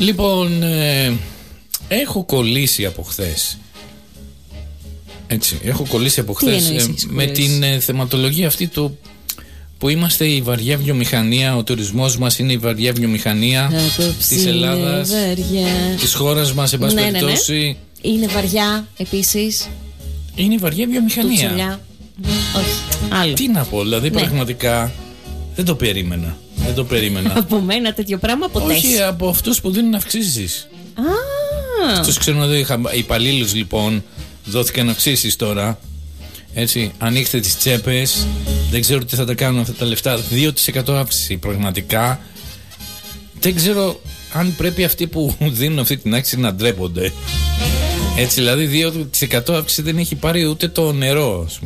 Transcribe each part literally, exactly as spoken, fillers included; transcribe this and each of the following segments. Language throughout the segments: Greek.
Λοιπόν, ε, έχω κολλήσει από χθες. Έτσι, έχω κολλήσει από χθες ε, με την ε, θεματολογία αυτή του που είμαστε η βαριά βιομηχανία, ο τουρισμός μας είναι η βαριά βιομηχανία της Ελλάδας, της χώρας μας, εν πάση περιπτώσει. Ναι, ναι, ναι. Είναι βαριά επίσης. Είναι η βαριά βιομηχανία. Τουτσουλιά. Όχι, άλλο. Τι να πω, δηλαδή, ναι. Πραγματικά δεν το περίμενα. Δεν το περίμενα. Από μένα τέτοιο πράγμα ποτέ. Όχι, από αυτούς που δίνουν αυξήσεις. Α. Αυτούς ξέρω ότι είχα υπαλλήλους, λοιπόν, δόθηκαν αυξήσεις τώρα. Έτσι, ανοίξτε τις τσέπες. Δεν ξέρω τι θα τα κάνουν αυτά τα λεφτά. δύο τοις εκατό αύξηση, πραγματικά. Δεν ξέρω αν πρέπει αυτοί που δίνουν αυτή την αύξηση να ντρέπονται. Έτσι, δηλαδή, δύο τοις εκατό αύξηση δεν έχει πάρει ούτε το νερό, ας πούμε.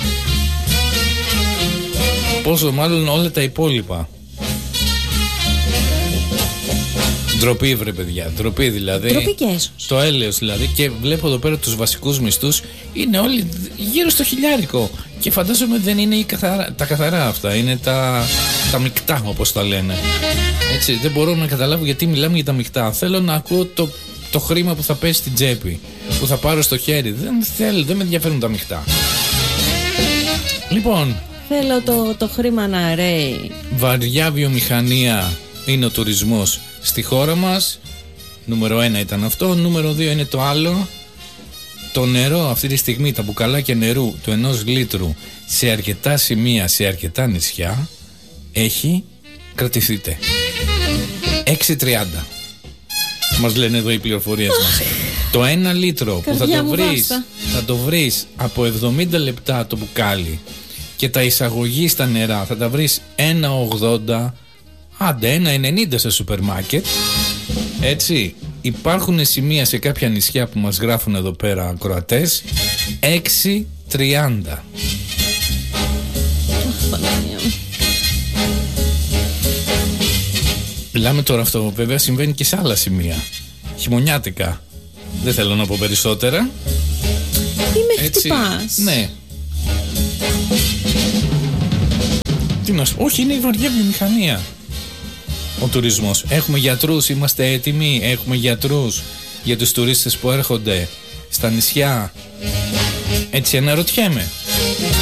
Πόσο μάλλον όλα τα υπόλοιπα. Ντροπή, βρε παιδιά, ντροπή δηλαδή. Ντροπή και έσως. Το έλεος δηλαδή. Και βλέπω εδώ πέρα τους βασικούς μισθούς είναι όλοι γύρω στο χιλιάρικο. Και φαντάζομαι δεν είναι η καθαρά, τα καθαρά αυτά. Είναι τα, τα μεικτά, όπως τα λένε. Έτσι, δεν μπορώ να καταλάβω γιατί μιλάμε για τα μεικτά. Θέλω να ακούω το, το χρήμα που θα πέσει στην τσέπη, που θα πάρω στο χέρι. Δεν θέλω, δεν με ενδιαφέρουν τα μεικτά. Λοιπόν, θέλω το, το χρήμα να ρέει. Βαριά βιομηχανία είναι ο τουρισμός στη χώρα μας. Νούμερο ένα ήταν αυτό. Νούμερο δύο είναι το άλλο. Το νερό αυτή τη στιγμή, τα μπουκαλάκια νερού του ενός λίτρου σε αρκετά σημεία, σε αρκετά νησιά έχει, κρατηθείτε, έξι τριάντα μας λένε εδώ οι πληροφορίες μας. Το ένα λίτρο που θα το βρεις θα το βρεις από εβδομήντα λεπτά το μπουκάλι και τα εισαγωγή στα νερά θα τα βρεις ένα ογδόντα, άντε ένα ενενήντα σε σούπερ μάρκετ. Έτσι, υπάρχουν σημεία σε κάποια νησιά που μας γράφουν εδώ πέρα ακροατές έξι τριάντα. Μιλάμε τώρα, αυτό βέβαια συμβαίνει και σε άλλα σημεία χειμωνιάτικα. Δεν θέλω να πω περισσότερα. Τι με χτυπάς? Ναι. Τι να σου... Όχι, είναι η βαριά βιομηχανία ο τουρισμός. Έχουμε γιατρούς, είμαστε έτοιμοι. Έχουμε γιατρούς για τους τουρίστες που έρχονται στα νησιά. Έτσι αναρωτιέμαι.